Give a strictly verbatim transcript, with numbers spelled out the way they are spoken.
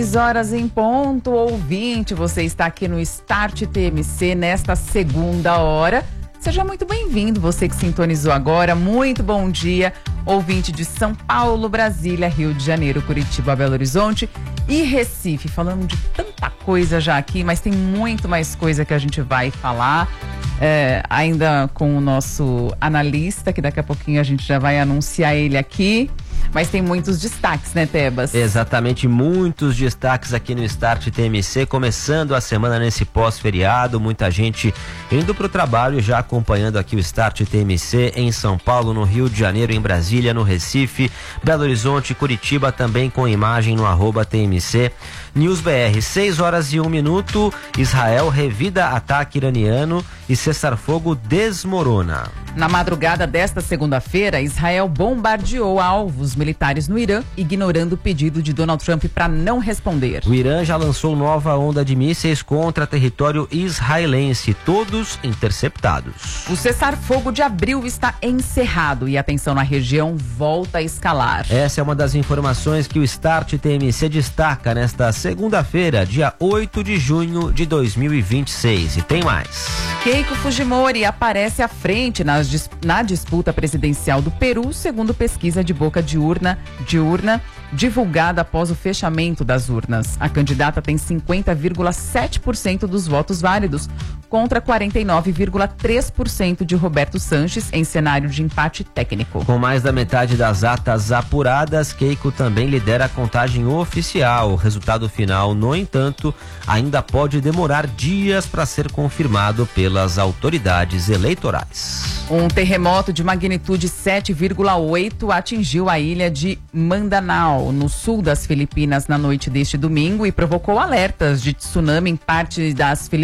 seis horas em ponto, ouvinte, você está aqui no Start T M C nesta segunda hora. Seja muito bem-vindo, você que sintonizou agora, muito bom dia, ouvinte de São Paulo, Brasília, Rio de Janeiro, Curitiba, Belo Horizonte e Recife. Falando de tanta coisa já aqui, mas tem muito mais coisa que a gente vai falar, é, ainda com o nosso analista, que daqui a pouquinho a gente já vai anunciar ele aqui. Mas tem muitos destaques, né, Tebas? Exatamente, muitos destaques aqui no Start T M C, começando a semana nesse pós-feriado, muita gente indo para o trabalho, já acompanhando aqui o Start T M C em São Paulo, no Rio de Janeiro, em Brasília, no Recife, Belo Horizonte, Curitiba, também com imagem no arroba T M C News B R. seis horas e um minuto, Israel revida ataque iraniano e cessar-fogo desmorona. Na madrugada desta segunda-feira, Israel bombardeou alvos militares no Irã, ignorando o pedido de Donald Trump para não responder. O Irã já lançou nova onda de mísseis contra território israelense, todos interceptados. O cessar-fogo de abril está encerrado e a tensão na região volta a escalar. Essa é uma das informações que o Start T M C destaca nesta segunda-feira, dia oito de junho de dois mil e vinte e seis. E tem mais. Keiko Fujimori aparece à frente nas, na disputa presidencial do Peru, segundo pesquisa de boca de urna, de urna divulgada após o fechamento das urnas. A candidata tem cinquenta vírgula sete por cento dos votos válidos, contra quarenta e nove vírgula três por cento de Roberto Sanches, em cenário de empate técnico. Com mais da metade das atas apuradas, Keiko também lidera a contagem oficial. O resultado final, no entanto, ainda pode demorar dias para ser confirmado pelas autoridades eleitorais. Um terremoto de magnitude sete vírgula oito atingiu a ilha de Mindanao, no sul das Filipinas, na noite deste domingo e provocou alertas de tsunami em parte das Filipinas.